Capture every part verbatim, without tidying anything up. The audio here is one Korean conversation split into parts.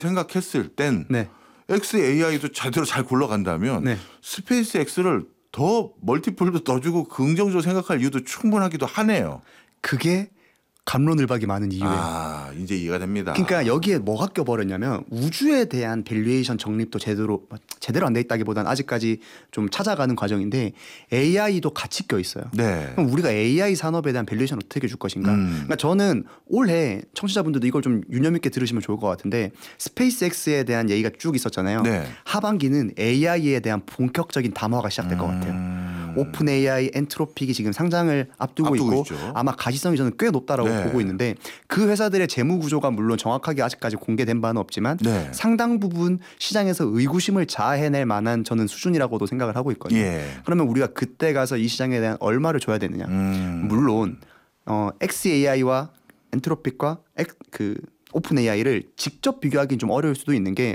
생각했을 땐 네. 엑스에이아이도 제대로 잘 굴러간다면 네. 스페이스 X를 더 멀티플도 더 주고 긍정적으로 생각할 이유도 충분하기도 하네요. 그게 갑론을박이 많은 이유예요. 아, 이제 이해가 됩니다. 그러니까 여기에 뭐가 껴버렸냐면 우주에 대한 밸류에이션 정립도 제대로 제대로 안 돼 있다기보다는 아직까지 좀 찾아가는 과정인데 에이아이도 같이 껴 있어요. 네. 그럼 우리가 에이아이 산업에 대한 밸류에이션 어떻게 줄 것인가? 음. 그러니까 저는 올해 청취자분들도 이걸 좀 유념 있게 들으시면 좋을 것 같은데 스페이스X에 대한 얘기가 쭉 있었잖아요. 네. 하반기는 에이아이에 대한 본격적인 담화가 시작될 것 같아요. 음. 오픈 에이아이, 엔트로픽이 지금 상장을 앞두고, 앞두고 있고 있죠. 아마 가시성이 저는 꽤 높다라고 네. 보고 있는데 그 회사들의 재무 구조가 물론 정확하게 아직까지 공개된 바는 없지만 네. 상당 부분 시장에서 의구심을 자아해낼 만한 저는 수준이라고도 생각을 하고 있거든요. 예. 그러면 우리가 그때 가서 이 시장에 대한 얼마를 줘야 되느냐? 음. 물론 어, 엑스에이아이와 엔트로픽과 엑, 그 오픈 에이아이를 직접 비교하기는 좀 어려울 수도 있는 게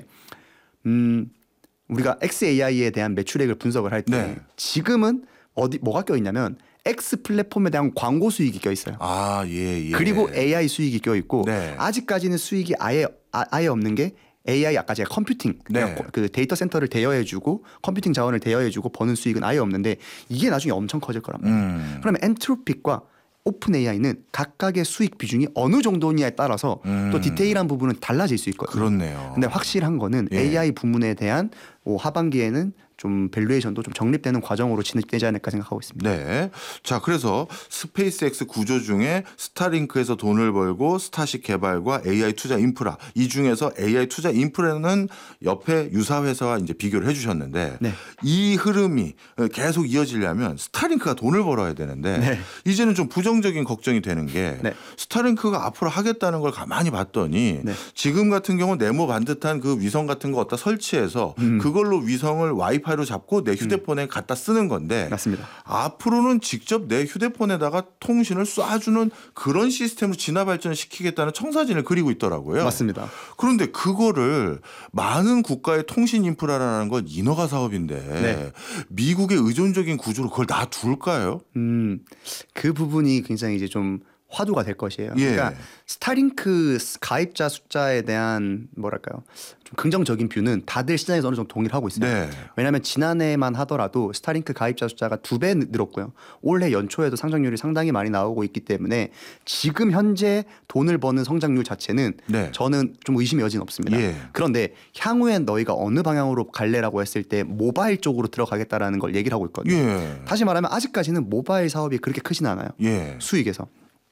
음. 우리가 엑스에이아이에 대한 매출액을 분석을 할 때 네. 지금은 어디 뭐가 껴 있냐면 X 플랫폼에 대한 광고 수익이 껴 있어요. 아, 예, 예. 그리고 에이아이 수익이 껴 있고 네. 아직까지는 수익이 아예 아, 아예 없는 게 에이아이 아까 제가 컴퓨팅 네. 그 데이터 센터를 대여해주고 컴퓨팅 자원을 대여해주고 버는 수익은 아예 없는데 이게 나중에 엄청 커질 거란 말이에요. 음. 그러면 엔트로픽과 오픈 에이아이는 각각의 수익 비중이 어느 정도냐에 따라서 음. 또 디테일한 부분은 달라질 수 있거든요. 그렇네요. 근데 확실한 거는 예. 에이아이 부문에 대한 오, 하반기에는 좀 밸류에이션도 좀 정립되는 과정으로 진행되지 않을까 생각하고 있습니다. 네. 자, 그래서 스페이스X 구조 중에 스타링크에서 돈을 벌고 스타쉽 개발과 에이아이 투자 인프라 이 중에서 에이아이 투자 인프라는 옆에 유사 회사와 이제 비교를 해주셨는데 네. 이 흐름이 계속 이어지려면 스타링크가 돈을 벌어야 되는데 네. 이제는 좀 부정적인 걱정이 되는 게 네. 스타링크가 앞으로 하겠다는 걸 가만히 봤더니 네. 지금 같은 경우 네모 반듯한 그 위성 같은 거 갖다 설치해서 음. 그걸로 위성을 와이파이로 잡고 내 휴대폰에 음. 갖다 쓰는 건데 맞습니다. 앞으로는 직접 내 휴대폰에다가 통신을 쏴주는 그런 시스템으로 진화 발전시키겠다는 청사진을 그리고 있더라고요. 맞습니다. 그런데 그거를 많은 국가의 통신 인프라라는 건 인허가 사업인데 네. 미국의 의존적인 구조로 그걸 놔둘까요? 음, 그 부분이 굉장히 이제 좀 화두가 될 것이에요. 예. 그러니까 스타링크 가입자 숫자에 대한 뭐랄까요, 좀 긍정적인 뷰는 다들 시장에서 어느 정도 동의를 하고 있어요. 네. 왜냐하면 지난해만 하더라도 스타링크 가입자 숫자가 두 배 늘었고요. 올해 연초에도 상장률이 상당히 많이 나오고 있기 때문에 지금 현재 돈을 버는 성장률 자체는 네. 저는 좀 의심의 여지는 없습니다. 예. 그런데 향후엔 너희가 어느 방향으로 갈래라고 했을 때 모바일 쪽으로 들어가겠다라는 걸 얘기를 하고 있거든요. 예. 다시 말하면 아직까지는 모바일 사업이 그렇게 크진 않아요. 예. 수익에서.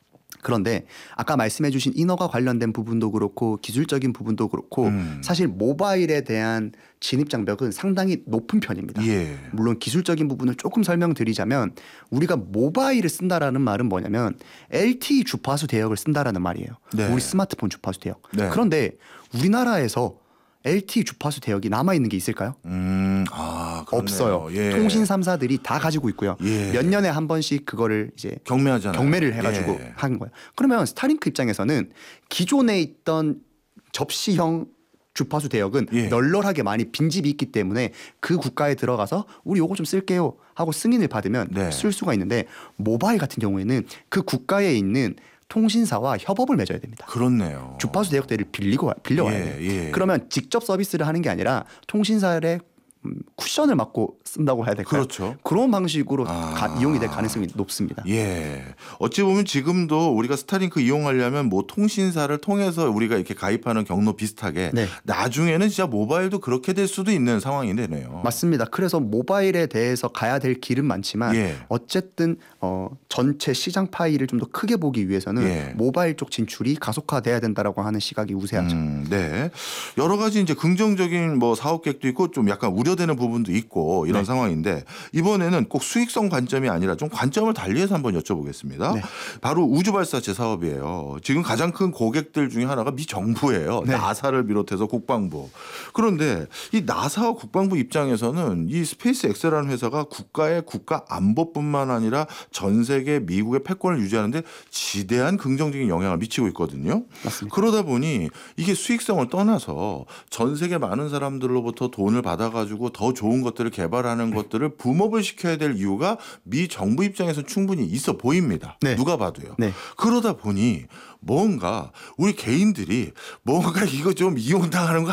그런데 아까 말씀해 주신 인허가 관련된 부분도 그렇고 기술적인 부분도 그렇고 음. 사실 모바일에 대한 진입 장벽은 상당히 높은 편입니다. 예. 물론 기술적인 부분을 조금 설명드리자면 우리가 모바일을 쓴다라는 말은 뭐냐면 엘티이 주파수 대역을 쓴다라는 말이에요. 네. 우리 스마트폰 주파수 대역. 네. 그런데 우리나라에서 엘티이 주파수 대역이 남아있는 게 있을까요? 음, 아, 그렇네요. 없어요. 예. 통신 삼 사들이 다 가지고 있고요. 예. 몇 년에 한 번씩 그거를 이제 경매하잖아요. 경매를 해가지고 예. 하는 거예요. 그러면 스타링크 입장에서는 기존에 있던 접시형 주파수 대역은 예. 널널하게 많이 빈집이 있기 때문에 그 국가에 들어가서 우리 요거 좀 쓸게요 하고 승인을 받으면 네. 쓸 수가 있는데 모바일 같은 경우에는 그 국가에 있는 통신사와 협업을 맺어야 됩니다. 그렇네요. 주파수 대역대를 빌리고 빌려와야 예, 돼요. 예. 그러면 직접 서비스를 하는 게 아니라 통신사의 음, 쿠션을 맞고 쓴다고 해야 될까요? 그렇죠. 그런 방식으로 아. 가, 이용이 될 가능성이 높습니다. 예. 어찌 보면 지금도 우리가 스타링크 이용하려면 뭐 통신사를 통해서 우리가 이렇게 가입하는 경로 비슷하게 네. 나중에는 진짜 모바일도 그렇게 될 수도 있는 상황이 되네요. 맞습니다. 그래서 모바일에 대해서 가야 될 길은 많지만 예. 어쨌든 어, 전체 시장 파이를 좀 더 크게 보기 위해서는 예. 모바일 쪽 진출이 가속화돼야 된다라고 하는 시각이 우세하죠. 음, 네. 여러 가지 이제 긍정적인 뭐 사업 계획도 있고 좀 약간 우려되는 부분도 있고 이런 네. 상황인데 이번에는 꼭 수익성 관점이 아니라 좀 관점을 달리해서 한번 여쭤보겠습니다. 네. 바로 우주발사체 사업이에요. 지금 가장 큰 고객들 중에 하나가 미 정부예요. 네. 나사를 비롯해서 국방부. 그런데 이 나사와 국방부 입장에서는 이 스페이스 X라는 회사가 국가의 국가 안보뿐만 아니라 전 세계 미국의 패권을 유지하는데 지대한 긍정적인 영향을 미치고 있거든요. 맞습니다. 그러다 보니 이게 수익성을 떠나서 전 세계 많은 사람들로부터 돈을 받아가지고 가지고 더 좋은 것들을 개발하는 것들을 붐업을 시켜야 될 이유가 미 정부 입장에서 충분히 있어 보입니다. 네. 누가 봐도요. 네. 그러다 보니 뭔가 우리 개인들이 뭔가 이거 좀 이용당하는 거